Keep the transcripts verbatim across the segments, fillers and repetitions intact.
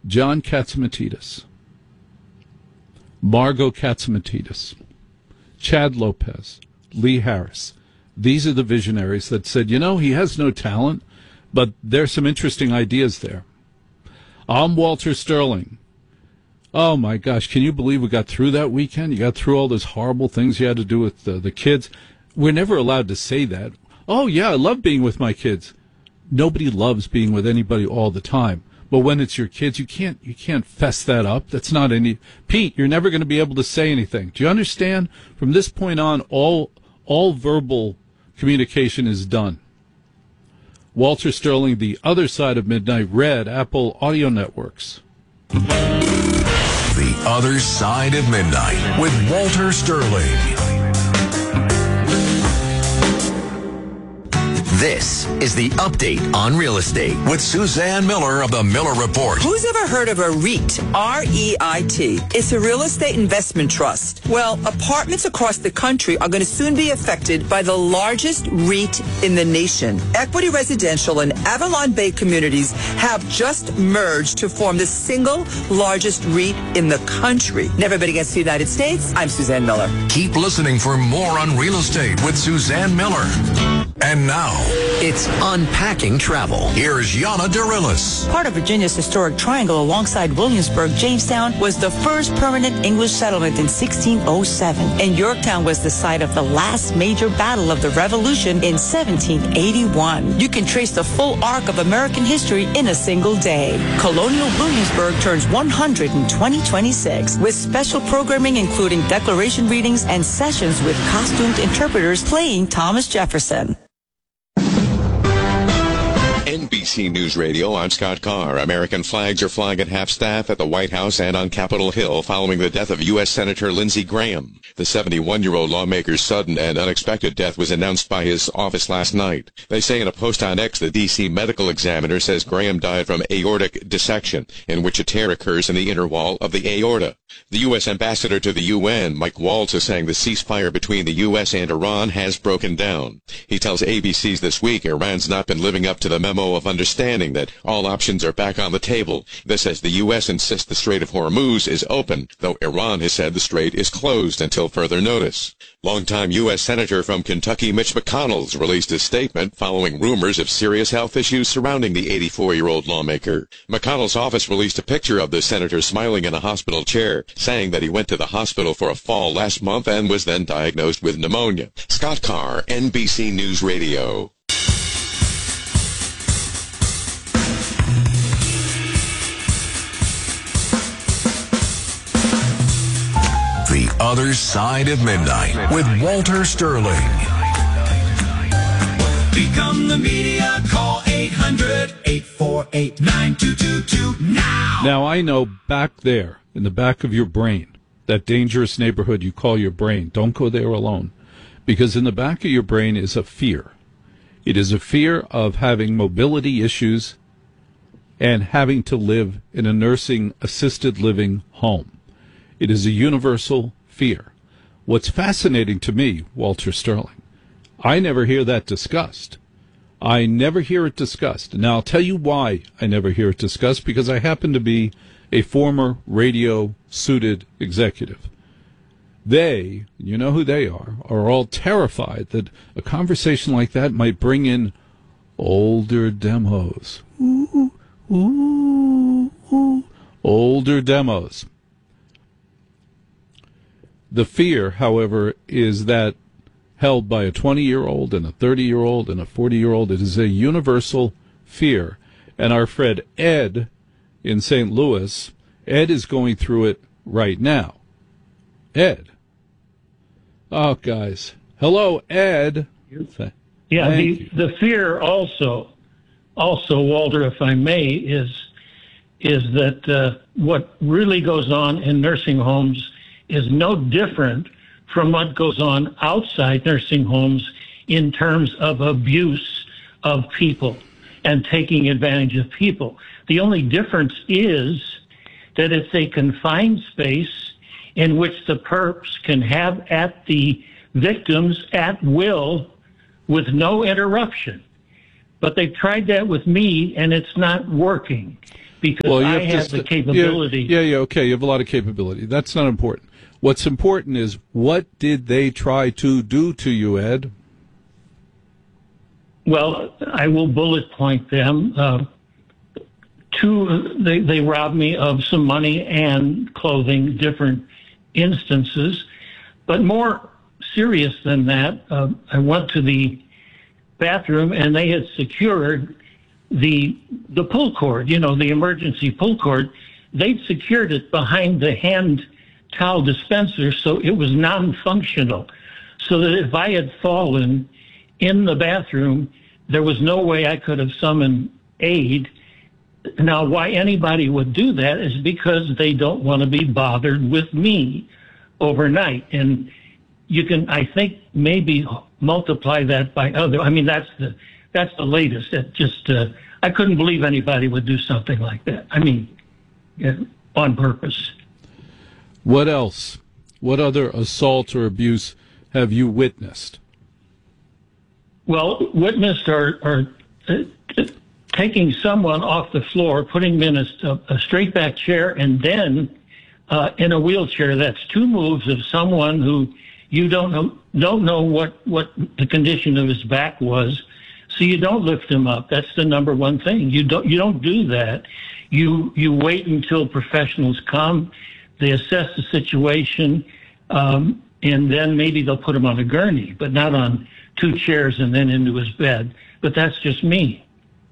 John Catsimatidis, Margot Catsimatidis, Chad Lopez, Lee Harris. These are the visionaries that said, you know, he has no talent, but there's some interesting ideas there. I'm Walter Sterling. Oh, my gosh, can you believe we got through that weekend? You got through all those horrible things you had to do with the, the kids. We're never allowed to say that. Oh, yeah, I love being with my kids. Nobody loves being with anybody all the time. But when it's your kids, you can't you can't fess that up. That's not any... Pete, you're never going to be able to say anything. Do you understand? From this point on, all all verbal communication is done. Walter Sterling, The Other Side of Midnight, Red Apple Audio Networks. The Other Side of Midnight with Walter Sterling. This is the Update on Real Estate with Suzanne Miller of the Miller Report. Who's ever heard of a REIT? R E I T. It's a real estate investment trust. Well, apartments across the country are going to soon be affected by the largest REIT in the nation. Equity Residential and Avalon Bay Communities have just merged to form the single largest REIT in the country. Never been against the United States. I'm Suzanne Miller. Keep listening for more on real estate with Suzanne Miller. And now, it's Unpacking Travel. Here's Yana Dorillis. Part of Virginia's historic triangle alongside Williamsburg, Jamestown was the first permanent English settlement in sixteen oh seven. And Yorktown was the site of the last major battle of the Revolution in seventeen eighty-one. You can trace the full arc of American history in a single day. Colonial Williamsburg turns one hundred in twenty twenty-six with special programming including declaration readings and sessions with costumed interpreters playing Thomas Jefferson. N B C News Radio, I'm Scott Carr. American flags are flying at half-staff at the White House and on Capitol Hill following the death of U S Senator Lindsey Graham. The seventy-one-year-old lawmaker's sudden and unexpected death was announced by his office last night. They say in a post on X, the D C medical examiner says Graham died from aortic dissection, in which a tear occurs in the inner wall of the aorta. The U S ambassador to the U N, Mike Waltz, is saying the ceasefire between the U S and Iran has broken down. He tells A B C's This Week Iran's not been living up to the memo of understanding that all options are back on the table. This as the U S insists the Strait of Hormuz is open, though Iran has said the strait is closed until further notice. Longtime U S Senator from Kentucky Mitch McConnell released a statement following rumors of serious health issues surrounding the eighty-four-year-old lawmaker. McConnell's office released a picture of the senator smiling in a hospital chair, saying that he went to the hospital for a fall last month and was then diagnosed with pneumonia. Scott Carr, N B C News Radio. The Other Side of Midnight with Walter Sterling. Become the media. Call eight hundred, eight four eight, nine two two two now. Now, I know back there, in the back of your brain, that dangerous neighborhood you call your brain, don't go there alone. Because in the back of your brain is a fear. It is a fear of having mobility issues and having to live in a nursing assisted living home. It is a universal fear. What's fascinating to me, Walter Sterling, I never hear that discussed. I never hear it discussed. Now, I'll tell you why I never hear it discussed, because I happen to be a former radio-suited executive. They, you know who they are, are all terrified that a conversation like that might bring in older demos. Ooh, ooh, ooh. Older demos. The fear, however, is that held by a twenty-year-old and a thirty-year-old and a forty-year-old. It is a universal fear. And our friend Ed in Saint Louis, Ed is going through it right now. Ed. Oh, guys. Hello, Ed. Yeah, the, the fear also, also, Walter, if I may, is, is that uh, what really goes on in nursing homes is no different from what goes on outside nursing homes in terms of abuse of people and taking advantage of people. The only difference is that it's a confined space in which the perps can have at the victims at will with no interruption. But they've tried that with me, and it's not working. because Well, you I have to have st- the capability. Yeah, yeah, yeah, okay. You have a lot of capability. That's not important. What's important is what did they try to do to you, Ed? Well, I will bullet point them. Uh, two, they, they robbed me of some money and clothing, different instances. But more serious than that, uh, I went to the bathroom and they had secured the the pull cord, you know, the emergency pull cord. They'd secured it behind the hand towel dispenser, so it was non-functional. So that if I had fallen in the bathroom, there was no way I could have summoned aid. Now, why anybody would do that is because they don't want to be bothered with me overnight. And you can, I think, maybe multiply that by other. I mean, that's the that's the latest. It just, uh, I couldn't believe anybody would do something like that. I mean, yeah, on purpose. What else? What other assault or abuse have you witnessed? Well, witnessed are, are uh, taking someone off the floor, putting them in a, a straight back chair, and then uh, in a wheelchair. That's two moves of someone who you don't know don't know what, what the condition of his back was, so you don't lift him up. That's the number one thing. You don't you don't do that. You you wait until professionals come. They assess the situation, um, and then maybe they'll put him on a gurney, but not on two chairs and then into his bed. But that's just me.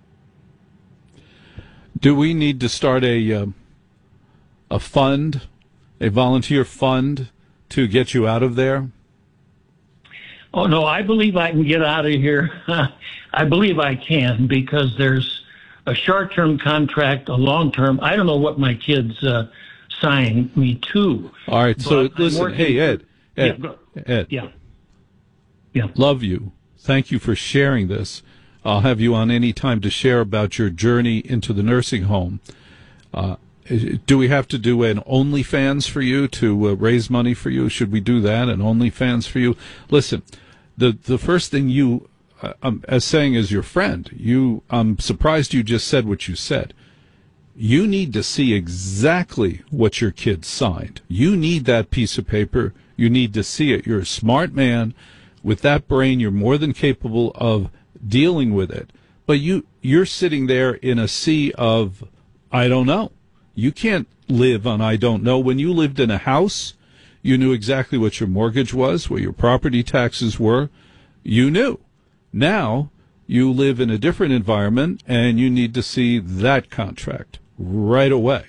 Do we need to start a uh, a fund, a volunteer fund, to get you out of there? Oh, no, I believe I can get out of here. I believe I can, because there's a short-term contract, a long-term. I don't know what my kids uh, signed me to. All right, so listen, hey, Ed, Ed, yeah, Ed. Yeah. Yeah. Love you. Thank you for sharing this. I'll have you on any time to share about your journey into the nursing home. Uh, do we have to do an OnlyFans for you to uh, raise money for you? Should we do that, an OnlyFans for you? Listen, the the first thing you, uh, um, as saying as your friend, you, I'm surprised you just said what you said. You need to see exactly what your kids signed. You need that piece of paper. You need to see it. You're a smart man. With that brain, you're more than capable of dealing with it. But you, you're sitting there in a sea of, I don't know. You can't live on I don't know. When you lived in a house, you knew exactly what your mortgage was, what your property taxes were. You knew. Now, you live in a different environment, and you need to see that contract right away.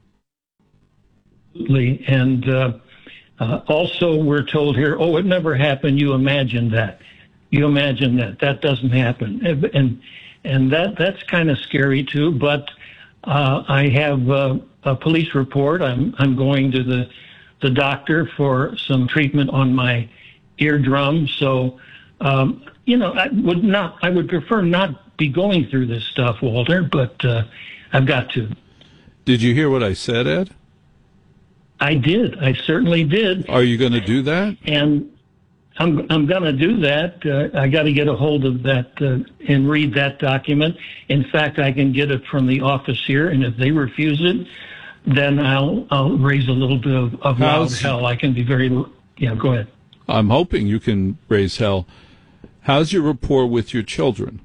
And uh, uh, also, we're told here, oh, it never happened. You imagine that. You imagine that. That doesn't happen. And and that that's kind of scary, too. But uh, I have uh, a police report. I'm I'm going to the the doctor for some treatment on my eardrum. So, um, you know, I would not. I would prefer not be going through this stuff, Walter. But uh, I've got to. Did you hear what I said, Ed? I did. I certainly did. Are you going to do that? And I'm I'm going to do that. Uh, I got to get a hold of that uh, and read that document. In fact, I can get it from the office here, and if they refuse it, then I'll I'll raise a little bit of, of loud hell. I can be very yeah. Go ahead. I'm hoping you can raise hell. How's your rapport with your children?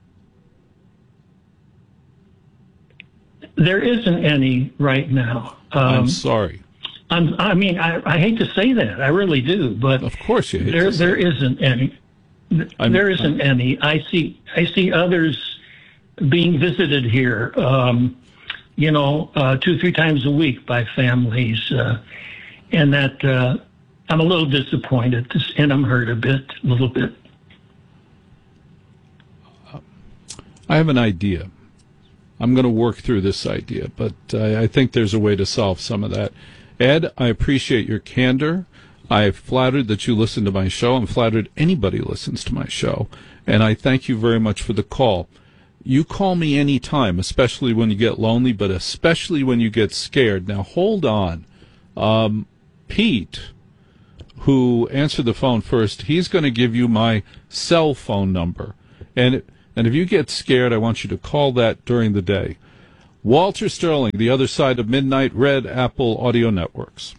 There isn't any right now. Um, I'm sorry. I'm, I mean, I, I hate to say that. I really do, but of course you hate there to say there isn't any. I'm, there isn't I'm, any. I see I see others being visited here. Um, you know, uh, two three times a week by families, uh, and that uh, I'm a little disappointed, and I'm hurt a bit, a little bit. I have an idea. I'm going to work through this idea, but uh, I think there's a way to solve some of that. Ed, I appreciate your candor. I'm flattered that you listen to my show. I'm flattered anybody listens to my show. And I thank you very much for the call. You call me any time, especially when you get lonely, but especially when you get scared. Now, hold on. Um, Pete, who answered the phone first, he's going to give you my cell phone number. And, and if you get scared, I want you to call that during the day. Walter Sterling, The Other Side of Midnight, Red Apple Audio Networks.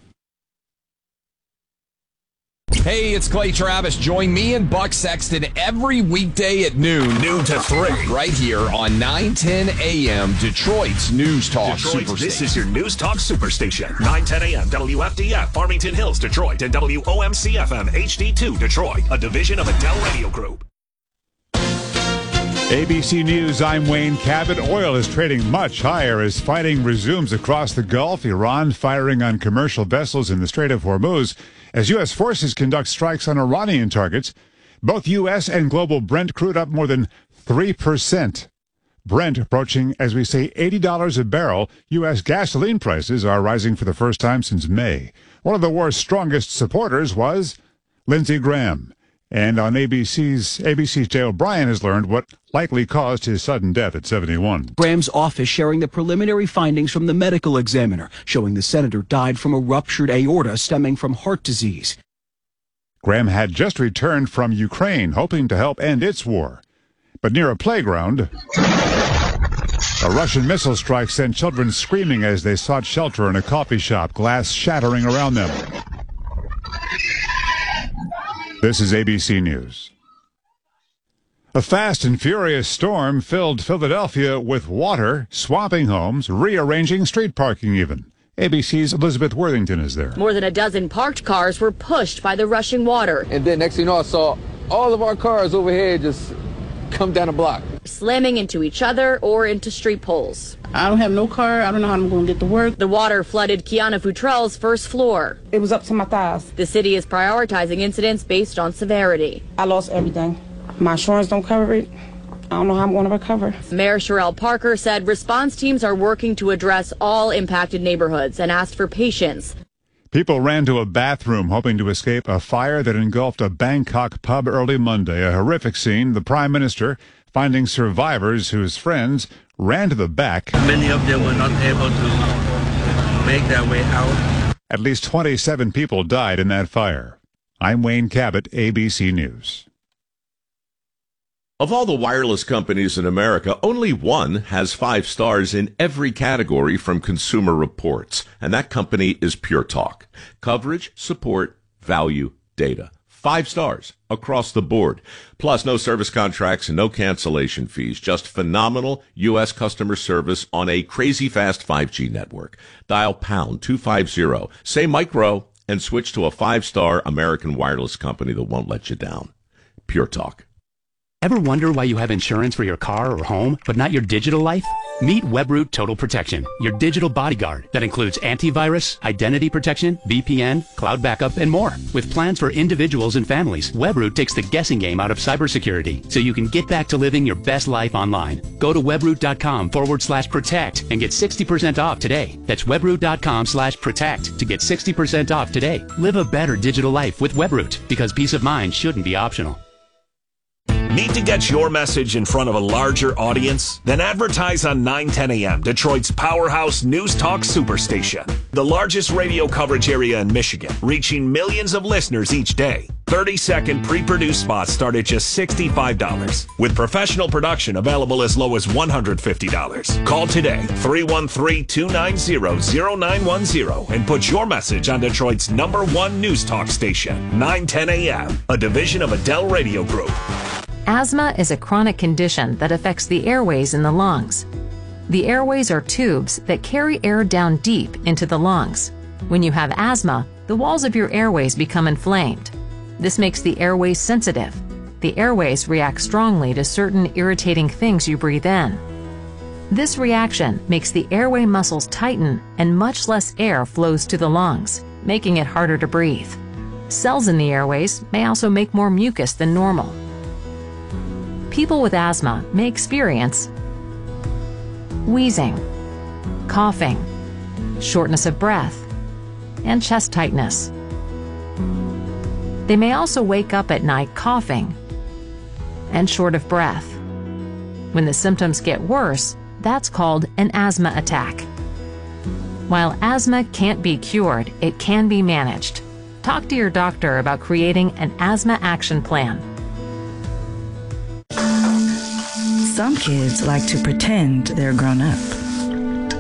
Hey, it's Clay Travis. Join me and Buck Sexton every weekday at noon. Noon to three. Right here on nine ten a.m. Detroit's News Talk Detroit, Superstation. This is your News Talk Superstation. nine ten a.m. W F D F, Farmington Hills, Detroit, and W O M C F M H D two, Detroit, a division of Adele Radio Group. A B C News, I'm Wayne Cabot. Oil is trading much higher as fighting resumes across the Gulf. Iran firing on commercial vessels in the Strait of Hormuz as U S forces conduct strikes on Iranian targets. Both U S and global Brent crude up more than three percent. Brent approaching, as we say, eighty dollars a barrel. U S gasoline prices are rising for the first time since May. One of the war's strongest supporters was Lindsey Graham. And on A B C's A B C's Jay O'Brien has learned what likely caused his sudden death at seventy-one. Graham's office sharing the preliminary findings from the medical examiner, showing the senator died from a ruptured aorta stemming from heart disease. Graham had just returned from Ukraine, hoping to help end its war. But near a playground, a Russian missile strike sent children screaming as they sought shelter in a coffee shop, glass shattering around them. This is A B C News. A fast and furious storm filled Philadelphia with water, swamping homes, rearranging street parking even. A B C's Elizabeth Worthington is there. More than a dozen parked cars were pushed by the rushing water. And then next thing you know, I saw all of our cars over here just come down a block, slamming into each other or into street poles. I don't have no car. I don't know how I'm going to get to work. The water flooded Kiana Futrell's first floor. It was up to my thighs. The city is prioritizing incidents based on severity. I lost everything. My insurance don't cover it. I don't know how I'm going to recover. Mayor Sherelle Parker said response teams are working to address all impacted neighborhoods and asked for patience. People ran to a bathroom hoping to escape a fire that engulfed a Bangkok pub early Monday. A horrific scene. The Prime Minister finding survivors whose friends ran to the back. Many of them were not able to make their way out. At least twenty-seven people died in that fire. I'm Wayne Cabot, A B C News. Of all the wireless companies in America, only one has five stars in every category from Consumer Reports, and that company is Pure Talk. Coverage, support, value, data. Five stars across the board. Plus, no service contracts and no cancellation fees. Just phenomenal U S customer service on a crazy fast five G network. Dial pound two fifty, say micro, and switch to a five-star American wireless company that won't let you down. Pure Talk. Ever wonder why you have insurance for your car or home, but not your digital life? Meet Webroot Total Protection, your digital bodyguard that includes antivirus, identity protection, V P N, cloud backup, and more. With plans for individuals and families, Webroot takes the guessing game out of cybersecurity so you can get back to living your best life online. Go to webroot.com forward slash protect and get sixty percent off today. That's webroot.com slash protect to get sixty percent off today. Live a better digital life with Webroot, because peace of mind shouldn't be optional. Need to get your message in front of a larger audience? Then advertise on nine ten a.m., Detroit's powerhouse News Talk Superstation. The largest radio coverage area in Michigan, reaching millions of listeners each day. thirty-second pre-produced spots start at just sixty-five dollars, with professional production available as low as one hundred fifty dollars. Call today, three one three, two nine zero, zero nine one zero, and put your message on Detroit's number one News Talk station, nine ten a.m., a division of Adele Radio Group. Asthma is a chronic condition that affects the airways in the lungs. The airways are tubes that carry air down deep into the lungs. When you have asthma, the walls of your airways become inflamed. This makes the airways sensitive. The airways react strongly to certain irritating things you breathe in. This reaction makes the airway muscles tighten and much less air flows to the lungs, making it harder to breathe. Cells in the airways may also make more mucus than normal. People with asthma may experience wheezing, coughing, shortness of breath, and chest tightness. They may also wake up at night coughing and short of breath. When the symptoms get worse, that's called an asthma attack. While asthma can't be cured, it can be managed. Talk to your doctor about creating an asthma action plan. Some kids like to pretend they're grown up.